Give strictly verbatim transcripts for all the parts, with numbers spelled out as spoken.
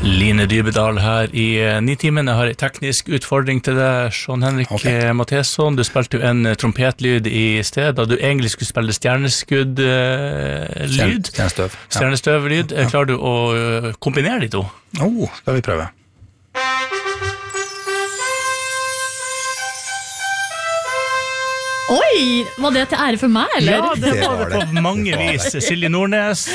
Line Dybedal her i Nitimen. Jeg har en teknisk utfordring til deg, Sean-Henrik okay. Matheson. Du spilte jo en trompetlyd i sted, da du egentlig skulle spille stjerneskudd-lyd. Stjernestøv. Stjernestøv-lyd. Ja. Klarer du å kombinere de to? Oh, skal vi prøve. Oi, var det til ære for meg, eller? Ja, det var det på mange vis. Silje Nordnes,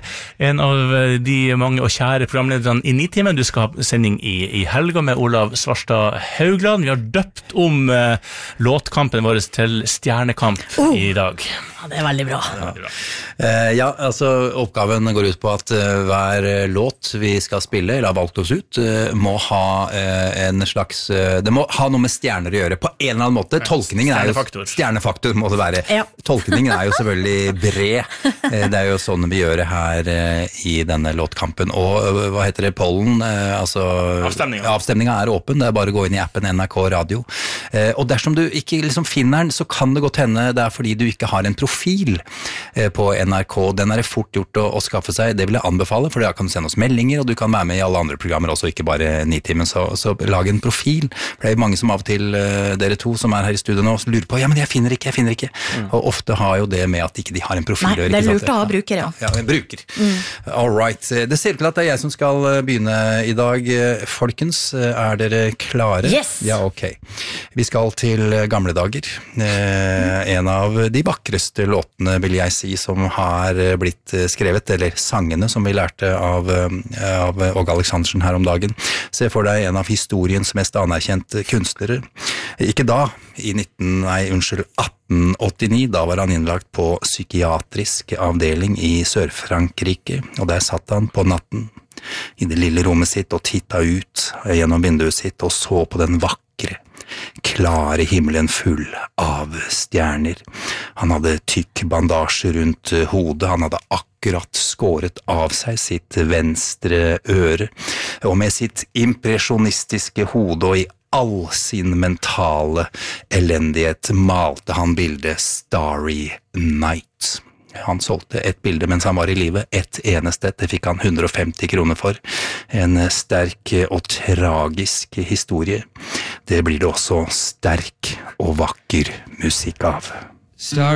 en av de mange og kjære programlederne i Nitimen. Du skal ha sending i, i helga med Olav Svarstad Haugland. Vi har døpt om uh, låtkampen vår til Stjernekamp oh. i dag. Ja, det er veldig bra. Ja, bra. Uh, ja, altså oppgaven går ut på at uh, hver låt vi skal spille, eller har valgt oss ut, uh, må ha uh, en slags, uh, det må ha noe med stjerner å gjøre på en eller annen måte. Tolkningen er jo stjernefaktor må det være. Ja. Tolkningen er jo selvfølgelig bred. Det er jo sånn vi gjør det her i denne låtkampen. Og hva heter det? Pollen? Altså, avstemningen. Avstemningen er åpen. Det er bare å gå inn i appen N R K Radio. Og dersom du ikke liksom finner den, så kan det godt hende det er fordi du ikke har en profil på N R K. Den er det fort gjort å, å skaffe seg. Det vil jeg anbefale, for da kan du sende oss meldinger, og du kan være med i alle andre programmer også, ikke bare Nitimen. Så, så lag en profil. For det er mange som av og til, dere to som er her i studio nå, lurer på, ja, men jeg finner ikke, jeg finner ikke. Mm. Og ofte har jo det med at ikke de har en profil. Nei, det er lurt å ha bruker, ja. Ja, en bruker. Mm. All right. Det ser ut til at det er jeg som skal begynne i dag. Folkens, er dere klare? Yes! Ja, ok. Vi skal til gamle dager. Eh, en av de vakreste låtene, vil jeg si, som har blitt skrevet, eller sangene som vi lærte av, av Åge Aleksandersen her om dagen. Se for deg en av historiens mest anerkjente kunstnere. Ikke da, i nitten, nei, unnskyld, atten åttini, da var han innlagt på psykiatrisk avdeling i Sør-Frankrike, og der satt han på natten i det lille rommet sitt og tittet ut gjennom vinduet sitt og så på den vakre, klare himmelen full av stjerner. Han hadde tykk bandasje rundt hodet, han hadde akkurat skåret av seg sitt venstre øre, og med sitt impresjonistiske hode og i all sin mentale elendighet malte han bildet Starry Night. Han solgte et bilde mens han var i livet, et eneste, det fikk han hundre og femti kroner for. En sterk og tragisk historie. Det blir det også sterk og vakker musikk av. Starry